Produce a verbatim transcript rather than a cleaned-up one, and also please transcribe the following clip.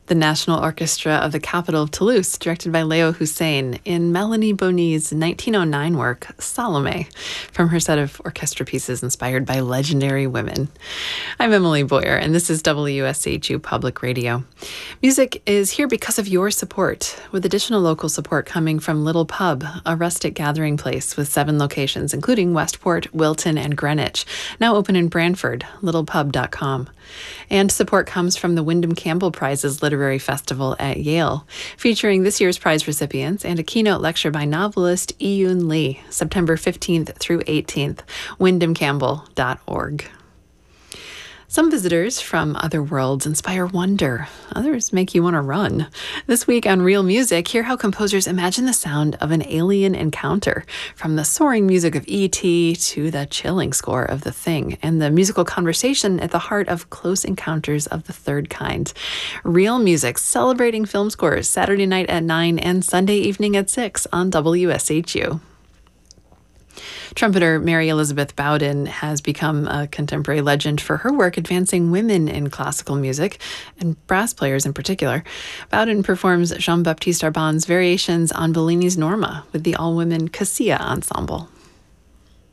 The National Orchestra of the Capital of Toulouse, directed by Leo Hussein, in Melanie Bonny's nineteen oh nine work, Salome, from her set of orchestra pieces inspired by legendary women. I'm Emily Boyer, and this is W S H U Public Radio. Music is here because of your support, with additional local support coming from Little Pub, a rustic gathering place with seven locations, including Westport, Wilton, and Greenwich, now open in Brantford, little pub dot com. And support comes from the Wyndham Campbell Prizes Literary Festival at Yale, featuring this year's prize recipients and a keynote lecture by novelist Iyun Lee, September fifteenth through eighteenth, wyndham campbell dot org. Some visitors from other worlds inspire wonder. Others make you want to run. This week on Real Music, hear how composers imagine the sound of an alien encounter, from the soaring music of E T to the chilling score of The Thing, and the musical conversation at the heart of Close Encounters of the Third Kind. Real Music, celebrating film scores, Saturday night at nine and Sunday evening at six on W S H U. Trumpeter Mary Elizabeth Bowden has become a contemporary legend for her work advancing women in classical music, and brass players in particular. Bowden performs Jean-Baptiste Arban's variations on Bellini's Norma with the all-women Cassia Ensemble.